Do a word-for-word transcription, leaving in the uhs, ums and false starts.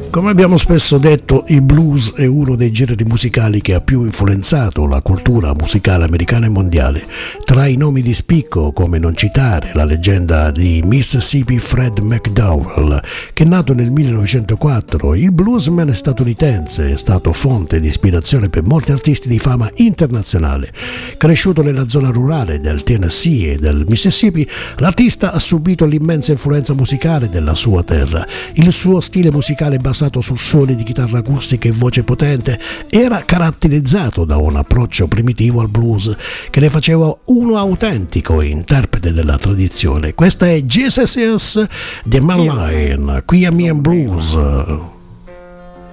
Come abbiamo spesso detto, il blues è uno dei generi musicali che ha più influenzato la cultura musicale americana e mondiale. Tra i nomi di spicco, come non citare la leggenda di Mississippi Fred McDowell, che nato nel millenovecentoquattro, il bluesman statunitense è stato fonte di ispirazione per molti artisti di fama internazionale. Cresciuto nella zona rurale del Tennessee e del Mississippi, l'artista ha subito l'immensa influenza musicale della sua terra. Il suo stile musicale basato su suoni di chitarra acustica e voce potente era caratterizzato da un approccio primitivo al blues che ne faceva uno autentico interprete della tradizione. Questa è Jesus is the Man Lion, qui a Me and Blues.